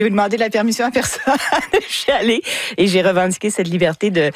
J'ai demandé la permission à personne. Je suis allée et j'ai revendiqué cette liberté de...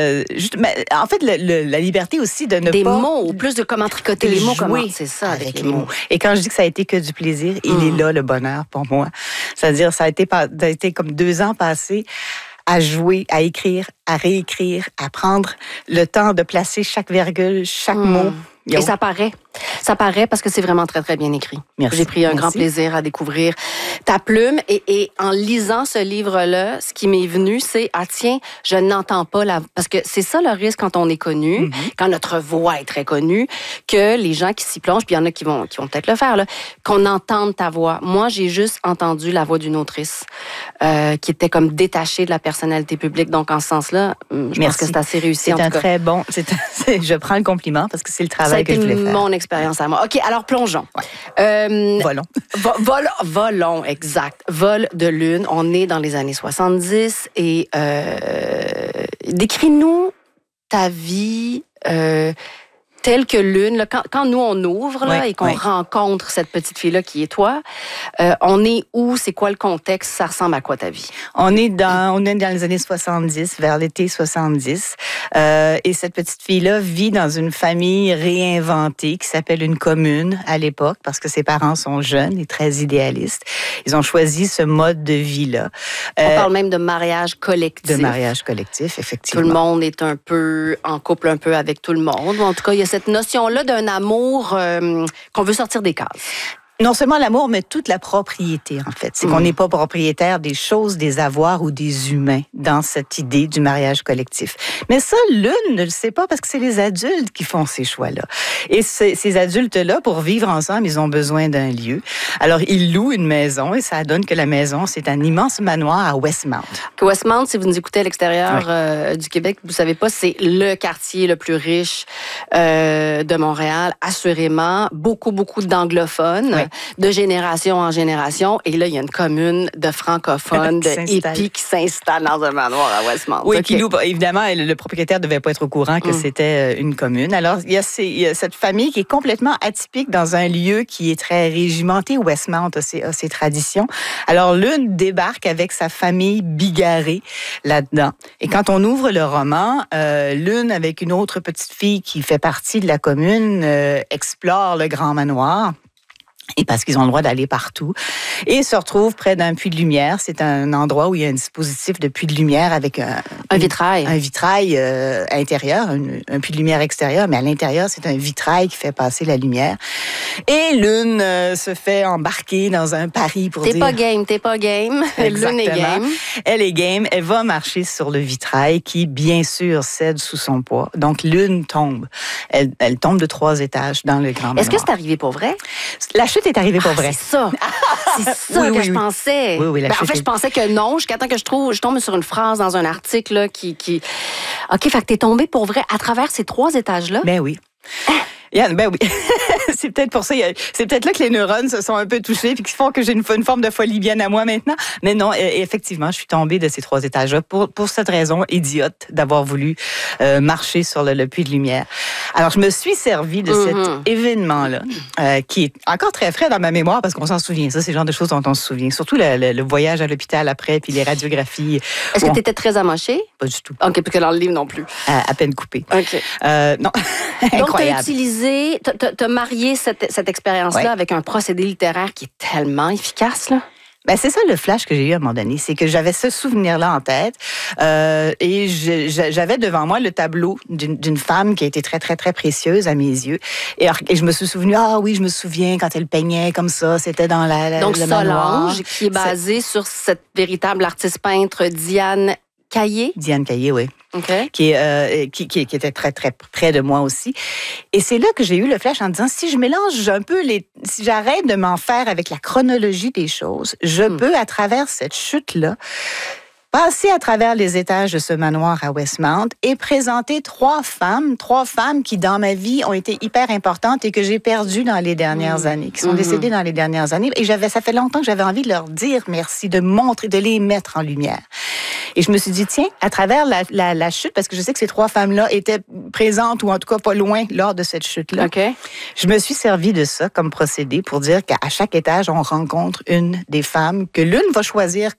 en fait, la liberté aussi de ne des pas... Des mots, plus de comment tricoter les mots. C'est ça, avec les mots. Et quand je dis que ça a été que du plaisir, il est là le bonheur pour moi. C'est-à-dire, ça a été comme 2 ans passés à jouer, à écrire, à réécrire, à prendre le temps de placer chaque virgule, chaque mot. Et ça paraît. Ça paraît parce que c'est vraiment très, très bien écrit. Merci. J'ai pris un grand plaisir à découvrir ta plume. Et en lisant ce livre-là, ce qui m'est venu, c'est, tiens, je n'entends pas la... Parce que c'est ça le risque quand on est connu, quand notre voix est très connue, que les gens qui s'y plongent, puis il y en a qui vont peut-être le faire, là, qu'on entende ta voix. Moi, j'ai juste entendu la voix d'une autrice qui était comme détachée de la personnalité publique. Donc, en ce sens-là, je pense que c'est assez réussi. C'est un très bon... je prends le compliment parce que c'est le travail que je voulais faire. Mon expérience à moi. OK, alors plongeons. Volons. Volons, exact. Vol de lune. On est dans les années 70 et décris-nous ta vie telle que lune. Là, quand nous, on ouvre là, et qu'on rencontre cette petite fille-là qui est toi, on est où? C'est quoi le contexte? Ça ressemble à quoi ta vie? On est dans les années 70, vers l'été 70. Et cette petite fille-là vit dans une famille réinventée qui s'appelle une commune à l'époque parce que ses parents sont jeunes et très idéalistes. Ils ont choisi ce mode de vie-là. On parle même de mariage collectif. De mariage collectif, effectivement. Tout le monde est un peu en couple un peu avec tout le monde. En tout cas, il y a cette notion-là d'un amour qu'on veut sortir des cases. Non seulement l'amour, mais toute la propriété, en fait. C'est qu'on n'est pas propriétaire des choses, des avoirs ou des humains dans cette idée du mariage collectif. Mais ça, l'une ne le sait pas parce que c'est les adultes qui font ces choix-là. Et ces adultes-là, pour vivre ensemble, ils ont besoin d'un lieu. Alors, ils louent une maison et ça donne que la maison, c'est un immense manoir à Westmount. Westmount, si vous nous écoutez à l'extérieur du Québec, vous savez pas, c'est le quartier le plus riche de Montréal, assurément. Beaucoup d'anglophones. Oui. De génération en génération. Et là, il y a une commune de francophones, de hippies qui s'installent dans un manoir à Westmount. Oui, puis évidemment, le propriétaire ne devait pas être au courant que c'était une commune. Alors, il y a cette famille qui est complètement atypique dans un lieu qui est très régimenté. Westmount a ses traditions. Alors, l'une débarque avec sa famille bigarrée là-dedans. Et quand on ouvre le roman, l'une, avec une autre petite fille qui fait partie de la commune, explore le grand manoir. Et parce qu'ils ont le droit d'aller partout. Et se retrouvent près d'un puits de lumière. C'est un endroit où il y a un dispositif de puits de lumière avec un vitrail. Un vitrail intérieur, un puits de lumière extérieur, mais à l'intérieur, c'est un vitrail qui fait passer la lumière. Et l'une se fait embarquer dans un pari pour dire... T'es pas game. L'une est game. Elle est game. Elle va marcher sur le vitrail qui, bien sûr, cède sous son poids. Donc, l'une tombe. Elle tombe de 3 étages dans le grand manoir. Est-ce que c'est arrivé pour vrai? La chute est arrivée pour vrai. C'est ça. C'est ça que je pensais. Oui, en fait, je pensais que non, jusqu'à temps que je tombe sur une phrase dans un article là, qui... OK, fait que t'es tombé pour vrai à travers ces 3 étages-là? Ben oui. Ben oui. C'est peut-être pour ça, c'est peut-être là que les neurones se sont un peu touchés puis qui font que j'ai une forme de folie bien à moi maintenant. Mais non, effectivement, je suis tombée de ces 3 étages-là pour cette raison idiote d'avoir voulu marcher sur le puits de lumière. Alors, je me suis servi de cet événement-là qui est encore très frais dans ma mémoire parce qu'on s'en souvient. Ça, c'est le genre de choses dont on se souvient. Surtout le voyage à l'hôpital après puis les radiographies. Est-ce que tu étais très amochée? Pas du tout. OK, parce que dans le livre non plus. À peine coupé. OK. Non, incroyable. Donc, t'as marié cette expérience-là avec un procédé littéraire qui est tellement efficace, là? Ben, c'est ça le flash que j'ai eu à un moment donné. C'est que j'avais ce souvenir-là en tête et j'avais devant moi le tableau d'une femme qui a été très, très, très précieuse à mes yeux. Et je me suis souvenue, je me souviens quand elle peignait comme ça, c'était dans Donc, le manoir. Solange, qui est basée sur cette véritable artiste-peintre Diane Caillé. Diane Caillé, oui. Okay. Qui était très, très près de moi aussi. Et c'est là que j'ai eu le flash en disant, si je mélange un peu si j'arrête de m'en faire avec la chronologie des choses, je peux, à travers cette chute-là, passer à travers les étages de ce manoir à Westmount et présenter 3 femmes qui, dans ma vie, ont été hyper importantes et que j'ai perdues dans les dernières années, qui sont décédées dans les dernières années. Et ça fait longtemps que j'avais envie de leur dire merci, de les mettre en lumière. Et je me suis dit, tiens, à travers la chute, parce que je sais que ces 3 femmes-là étaient présentes ou en tout cas pas loin lors de cette chute-là, je me suis servi de ça comme procédé pour dire qu'à chaque étage, on rencontre une des femmes que l'une va choisir